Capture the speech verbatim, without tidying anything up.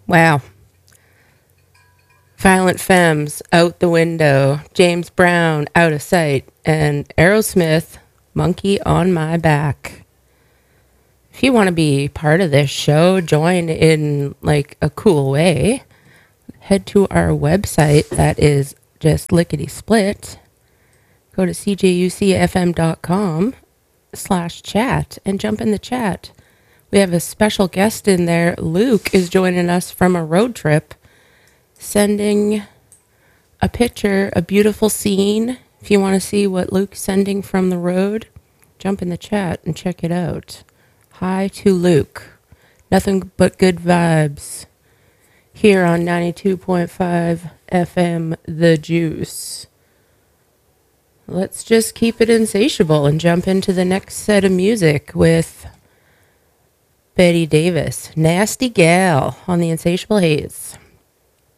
Wow. Violent Femmes, Out the Window, James Brown, Out of Sight, and Aerosmith, Monkey on My Back. If you want to be part of this show, join in like a cool way, head to our website that is just lickety split. Go to c j u c f m dot com slash chat and jump in the chat. We have a special guest in there. Luke is joining us from a road trip, sending a picture, a beautiful scene. If you want to see what Luke's sending from the road, jump in the chat and check it out. Hi to Luke. Nothing but good vibes here on ninety-two point five F M The Juice. Let's just keep it insatiable and jump into the next set of music with Betty Davis, Nasty Gal on the Insatiable Haze.